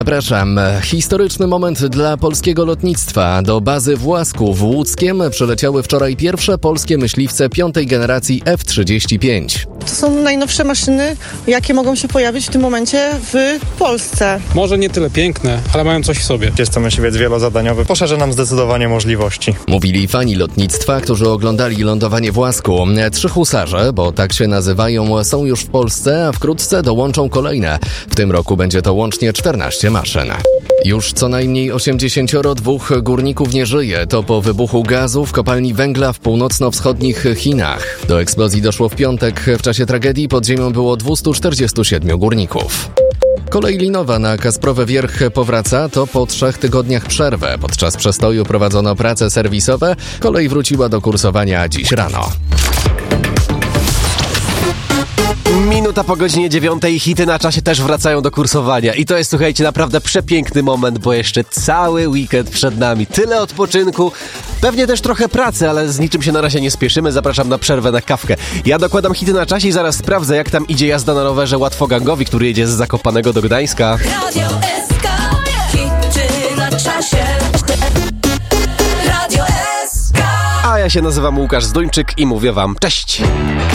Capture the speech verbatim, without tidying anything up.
Zapraszam. Historyczny moment dla polskiego lotnictwa. Do bazy w Łasku w Łódzkiem przyleciały wczoraj pierwsze polskie myśliwce piątej generacji F trzydzieści pięć. To są najnowsze maszyny, jakie mogą się pojawić w tym momencie w Polsce. Może nie tyle piękne, ale mają coś w sobie. Jest to myśliwiec wielozadaniowy, poszerza nam zdecydowanie możliwości. Mówili fani lotnictwa, którzy oglądali lądowanie w Łasku. Trzy husarze, bo tak się nazywają, są już w Polsce, a wkrótce dołączą kolejne. W tym roku będzie to łącznie czternaście maszyn. Już co najmniej osiemdziesięcioro dwóch górników nie żyje. To po wybuchu gazu w kopalni węgla w północno-wschodnich Chinach. Do eksplozji doszło w piątek. W czasie tragedii pod ziemią było dwieście czterdziestu siedmiu górników. Kolej linowa na Kasprowy Wierch powraca, to po trzech tygodniach przerwy. Podczas przestoju prowadzono prace serwisowe. Kolej wróciła do kursowania dziś rano. Minuta po godzinie dziewiątej, hity na czasie też wracają do kursowania. I to jest, słuchajcie, naprawdę przepiękny moment, bo jeszcze cały weekend przed nami. Tyle odpoczynku, pewnie też trochę pracy, ale z niczym się na razie nie spieszymy. Zapraszam na przerwę na kawkę. Ja dokładam hity na czasie i zaraz sprawdzę, jak tam idzie jazda na rowerze łatwogangowi, który jedzie z Zakopanego do Gdańska. Radio S K, hity na czasie. Radio S K. A ja się nazywam Łukasz Zduńczyk i mówię wam cześć!